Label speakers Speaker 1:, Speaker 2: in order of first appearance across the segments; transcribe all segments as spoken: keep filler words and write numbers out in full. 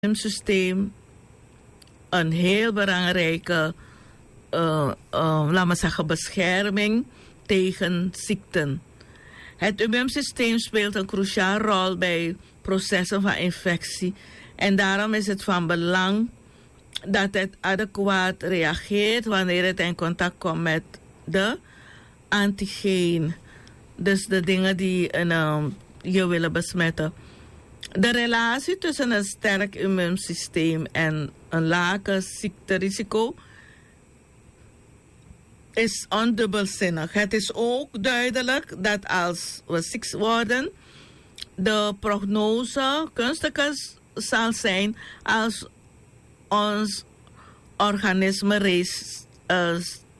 Speaker 1: immuunsysteem een heel belangrijke, uh, uh, laten we zeggen, bescherming tegen ziekten. Het immuunsysteem speelt een cruciale rol bij processen van infectie en daarom is het van belang dat het adequaat reageert wanneer het in contact komt met de antigeen. Dus de dingen die uh, je willen besmetten. De relatie tussen een sterk immuunsysteem en een lage ziekterisico is ondubbelzinnig. Het is ook duidelijk dat als we ziek worden, de prognose gunstiger zal zijn als ons organisme reeds, uh,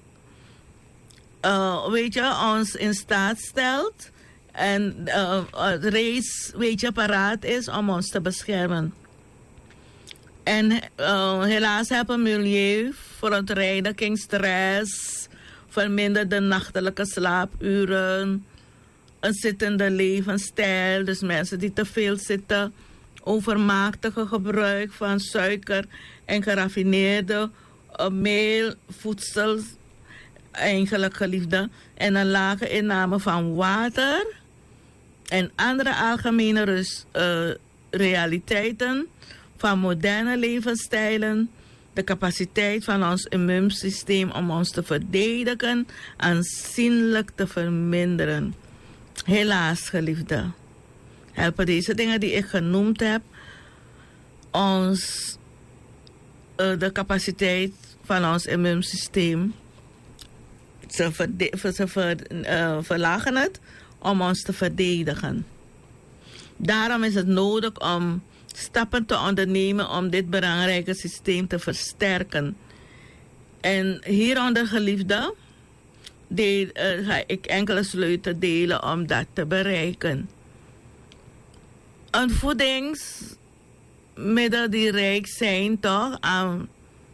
Speaker 1: uh, weet je, ons in staat stelt en uh, uh, reeds, weet je, paraat is om ons te beschermen. En uh, helaas hebben milieu, verontreiniging, stress, verminderde nachtelijke slaapuren, een zittende levensstijl, dus mensen die te veel zitten, overmatige gebruik van suiker en geraffineerde uh, meelvoedsel, eigenlijk geliefde, en een lage inname van water en andere algemene rust, uh, realiteiten van moderne levensstijlen, de capaciteit van ons immuunsysteem om ons te verdedigen aanzienlijk te verminderen. Helaas, geliefde, helpen deze dingen die ik genoemd heb ons uh, de capaciteit van ons immuunsysteem ze, verde- ze ver, uh, verlagen het om ons te verdedigen. Daarom is het nodig om stappen te ondernemen om dit belangrijke systeem te versterken. En hieronder, geliefde, deel, uh, ga ik enkele sleutels delen om dat te bereiken. Een voedingsmiddel die rijk zijn toch aan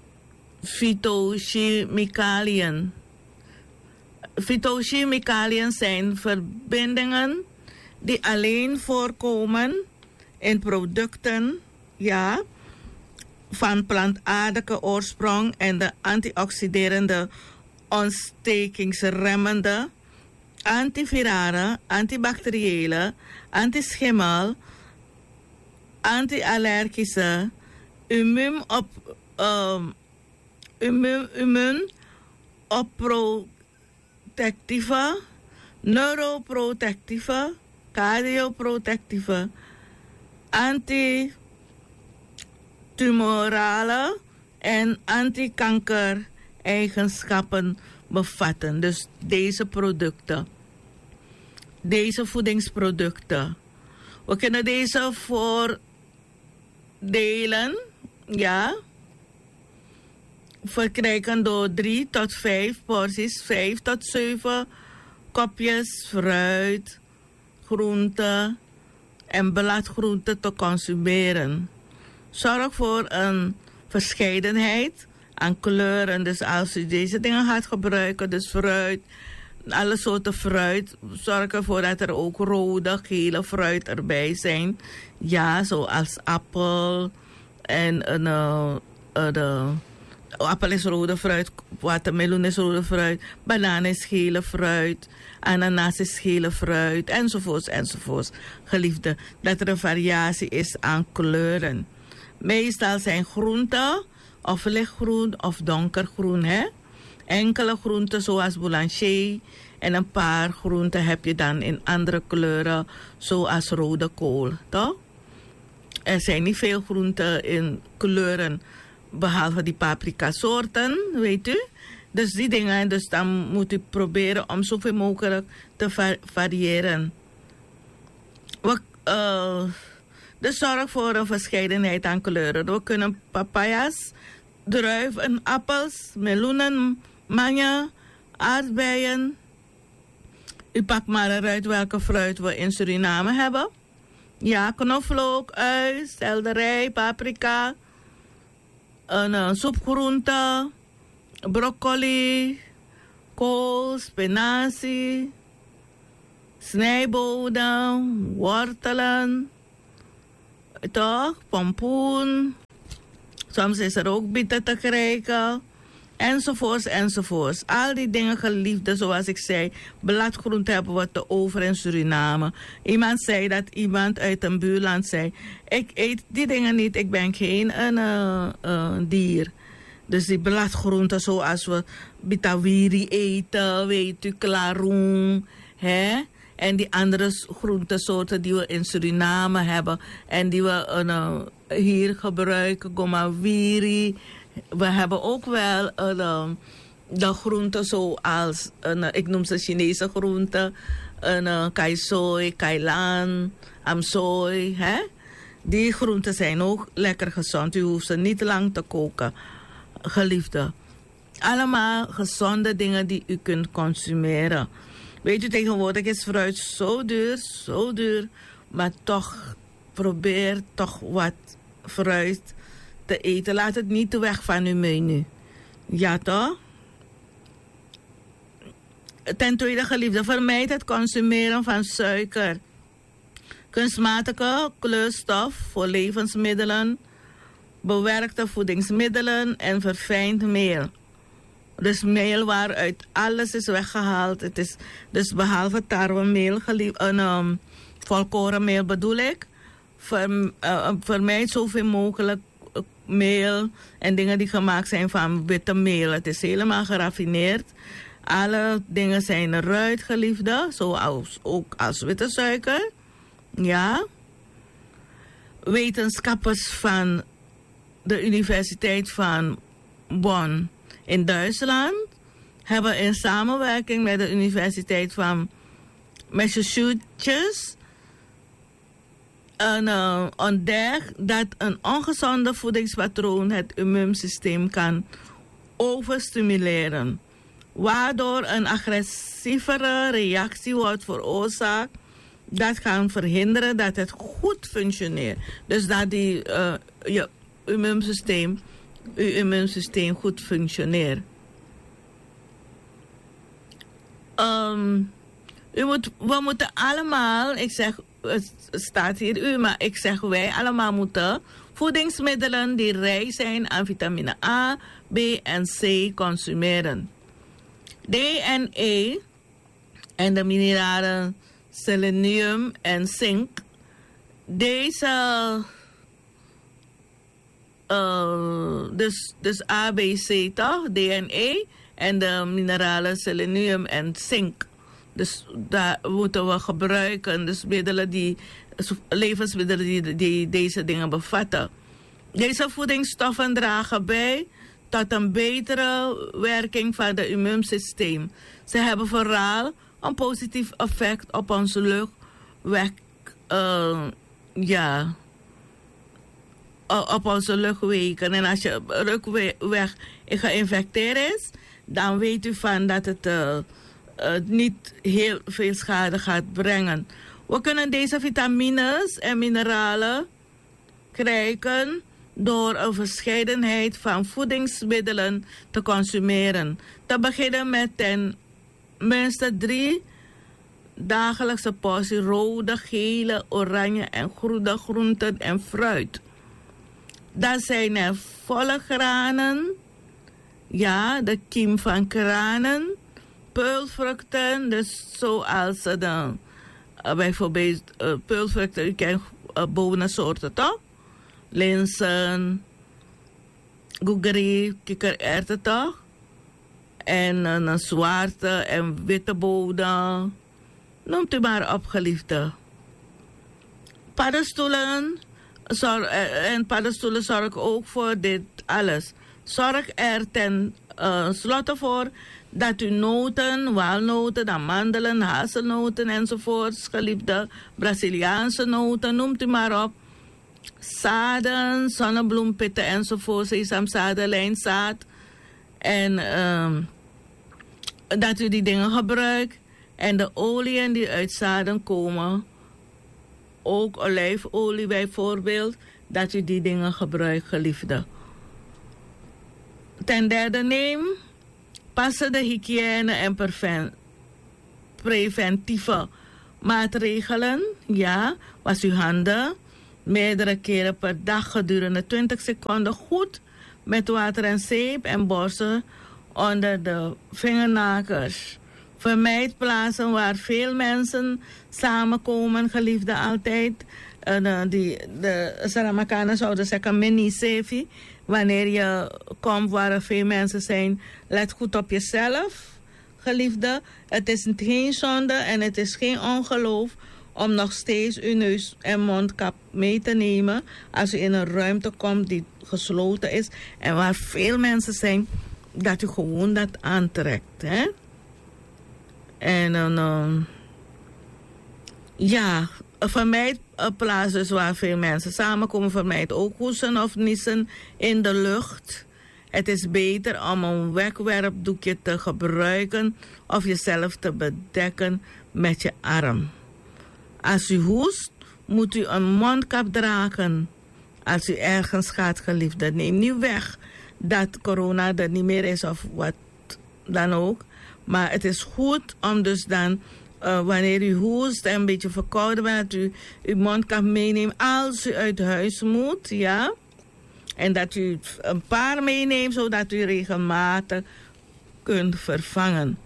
Speaker 1: fytochemicaliën. Fytochemicaliën zijn verbindingen die alleen voorkomen in producten, ja, van plantaardige oorsprong en de antioxiderende, ontstekingsremmende, antivirale, antibacteriële, antischimmel, antiallergische, immuunop, um, immuun, immuunoprotectieve, neuroprotectieve, cardioprotectieve, antitumorale en antikanker eigenschappen bevatten. Dus deze producten, deze voedingsproducten. We kunnen deze voordelen, ja, verkrijgen door drie tot vijf porties, vijf tot zeven kopjes fruit, groenten en bladgroenten te consumeren. Zorg voor een verscheidenheid aan kleuren. Dus als u deze dingen gaat gebruiken, dus fruit, alle soorten fruit, zorg ervoor dat er ook rode, gele fruit erbij zijn. Ja, zoals appel en een, uh, uh, de appel is rode fruit, watermeloen is rode fruit, banaan is gele fruit, ananas is gele fruit, enzovoorts, enzovoorts. Geliefde, dat er een variatie is aan kleuren. Meestal zijn groenten of lichtgroen of donkergroen, hè. Enkele groenten zoals boulanger en een paar groenten heb je dan in andere kleuren, zoals rode kool, toch? Er zijn niet veel groenten in kleuren, behalve die paprika soorten, weet u. Dus die dingen, dus dan moet u proberen om zoveel mogelijk te va- variëren. We, uh, dus zorg voor een verscheidenheid aan kleuren. We kunnen papaya's, druiven, appels, meloenen, manja, aardbeien. U pakt maar eruit welke fruit we in Suriname hebben. Ja, knoflook, ui, selderij, paprika, een uh, soepgroente, broccoli, kool, spinazie, snijbonen, wortelen, toch? Pompoen. Soms is er ook bieten te krijgen. Enzovoorts, enzovoorts. Al die dingen, geliefde, zoals ik zei. Bladgroente hebben we te over in Suriname. Iemand zei dat iemand uit een buurland zei: ik eet die dingen niet, ik ben geen een, uh, uh, dier. Dus die bladgroenten zoals we bitawiri eten, weet u, klaroen, hè? En die andere groentesoorten die we in Suriname hebben en die we uh, hier gebruiken, gomawiri. We hebben ook wel uh, de groenten zoals, uh, ik noem ze Chinese groenten, uh, kai soy, kailan, amsoy, hè? Die groenten zijn ook lekker gezond. U hoeft ze niet lang te koken, geliefde. Allemaal gezonde dingen die u kunt consumeren. Weet u, tegenwoordig is fruit zo duur, zo duur. Maar toch, probeer toch wat fruit te eten. Laat het niet weg van uw menu. Ja, toch? Ten tweede, geliefde, vermijd het consumeren van suiker, kunstmatige kleurstof voor levensmiddelen, bewerkte voedingsmiddelen en verfijnd meel. Dus meel waaruit alles is weggehaald. Het is dus behalve tarwemeel, een um, volkorenmeel bedoel ik. Ver, uh, vermijd zoveel mogelijk meel en dingen die gemaakt zijn van witte meel. Het is helemaal geraffineerd. Alle dingen zijn eruit, geliefde, zoals ook als witte suiker. Ja. Wetenschappers van de Universiteit van Bonn in Duitsland hebben in samenwerking met de Universiteit van Massachusetts een, uh, ontdekt dat een ongezonde voedingspatroon het immuunsysteem kan overstimuleren, waardoor een agressievere reactie wordt veroorzaakt. Dat kan verhinderen dat het goed functioneert. Dus dat die, uh, je immuunsysteem, uw immuunsysteem goed functioneert. Um, u moet, we moeten allemaal, ik zeg, het staat hier u, maar ik zeg wij allemaal moeten voedingsmiddelen die rijk zijn aan vitamine A, B en C consumeren. D en E en de mineralen selenium en zink. Deze, uh, dus, dus A, B, C toch? D en E en de mineralen selenium en zink. Dus daar moeten we gebruiken. Dus middelen die, levensmiddelen die, die deze dingen bevatten. Deze voedingsstoffen dragen bij tot een betere werking van het immuunsysteem. Ze hebben vooral een positief effect op onze luchtweg, uh, ja, op onze luchtwegen. En als je luchtweg geïnfecteerd is, dan weet u van dat het uh, uh, niet heel veel schade gaat brengen. We kunnen deze vitamines en mineralen krijgen door een verscheidenheid van voedingsmiddelen te consumeren. Te beginnen met ten minste drie dagelijkse porties rode, gele, oranje en groene groenten en fruit. Dan zijn er volle granen, ja, de kiem van granen, peulvruchten, dus zoals de, uh, bijvoorbeeld uh, peulvruchten, u kent uh, bonensoorten toch? Linzen, gougeri, kikkererwten toch? En een uh, zwarte en witte bonen. Noemt u maar op, geliefde. Paddenstoelen, zorg, uh, en paddenstoelen zorgen ook voor dit alles. Zorg er ten uh, slotte voor dat u noten, walnoten, amandelen, hazelnoten enzovoorts, geliefde Braziliaanse noten, noemt u maar op. Zaden, zonnebloempitten enzovoort, sesamzaden, lijnzaad. En uh, dat u die dingen gebruikt. En de oliën die uit zaden komen, ook olijfolie bijvoorbeeld, dat u die dingen gebruikt, geliefde. Ten derde, neem passende hygiëne en preventieve maatregelen. Ja, was uw handen meerdere keren per dag gedurende twintig seconden goed met water en zeep en borsten onder de vingernagels. Vermijd plaatsen waar veel mensen samenkomen, geliefde altijd. Uh, die, de Saramakanen zouden zeggen mini-sevi. Wanneer je komt waar er veel mensen zijn, let goed op jezelf, geliefde. Het is geen zonde en het is geen ongeloof om nog steeds uw neus en mondkap mee te nemen als u in een ruimte komt die gesloten is en waar veel mensen zijn, dat u gewoon dat aantrekt. Hè? En dan, uh, ja, vermijd plaatsen waar veel mensen samenkomen. Vermijd ook hoesten of niezen in de lucht. Het is beter om een wegwerpdoekje te gebruiken of jezelf te bedekken met je arm. Als u hoest, moet u een mondkap dragen. Als u ergens gaat, geliefde, neem niet weg dat corona er niet meer is of wat dan ook. Maar het is goed om dus dan, uh, wanneer u hoest en een beetje verkouden bent, dat u uw mondkap meeneemt als u uit huis moet, ja. En dat u een paar meeneemt, zodat u regelmatig kunt vervangen.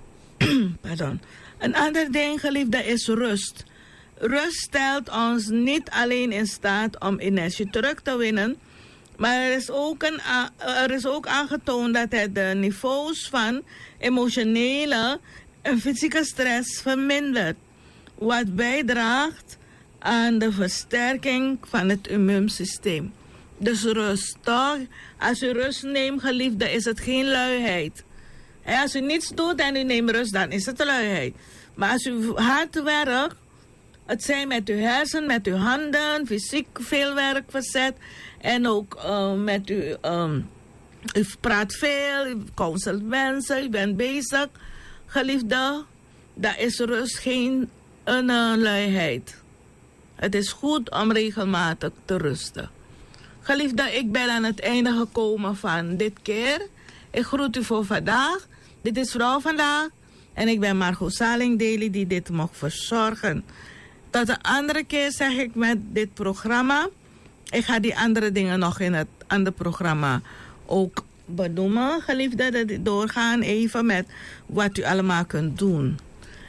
Speaker 1: Pardon. Een ander ding, geliefde, is rust. Rust stelt ons niet alleen in staat om energie terug te winnen, maar er is ook, een, er is ook aangetoond dat het de niveaus van emotionele en fysieke stress vermindert, wat bijdraagt aan de versterking van het immuunsysteem. Dus rust, toch? Als u rust neemt, geliefde, is het geen luiheid. En als u niets doet en u neemt rust, dan is het luiheid. Maar als u hard werkt, het zijn met uw hersen, met uw handen, fysiek veel werk verzet. En ook uh, met u, um, u praat veel, u counselt mensen, u bent bezig. Geliefde, daar is rust geen een, uh, luiheid. Het is goed om regelmatig te rusten. Geliefde, ik ben aan het einde gekomen van dit keer. Ik groet u voor vandaag. Dit is Vrouw Vandaag. En ik ben Margot Saling-Daly die dit mocht verzorgen. Tot de andere keer zeg ik met dit programma. Ik ga die andere dingen nog in het andere programma ook benoemen. Geliefde, dat doorgaan even met wat u allemaal kunt doen.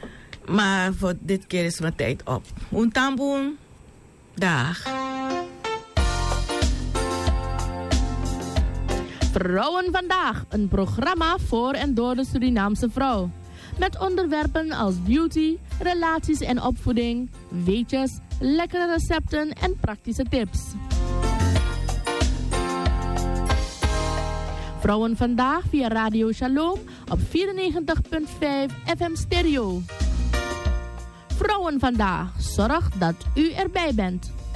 Speaker 1: Maar voor dit keer is mijn tijd op. Untamboen. Dag.
Speaker 2: Vrouwen Vandaag, een programma voor en door de Surinaamse vrouw. Met onderwerpen als beauty, relaties en opvoeding, weetjes, lekkere recepten en praktische tips. Vrouwen Vandaag via Radio Shalom op vierennegentig komma vijf F M stereo. Vrouwen Vandaag, zorg dat u erbij bent.